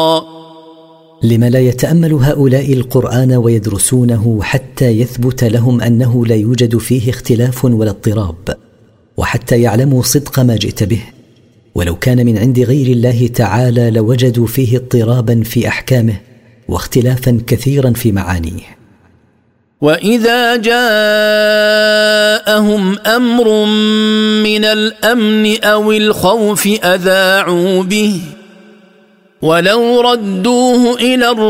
لم لا يتأمل هؤلاء القرآن ويدرسونه حتى يثبت لهم أنه لا يوجد فيه اختلاف ولا اضطراب، وحتى يعلموا صدق ما جئت به؟ ولو كان من عند غير الله تعالى لوجدوا فيه اضطرابا في أحكامه واختلافا كثيرا في معانيه. وإذا جاءهم أمر من الأمن أو الخوف أذاعوا به ولو ردوه إلى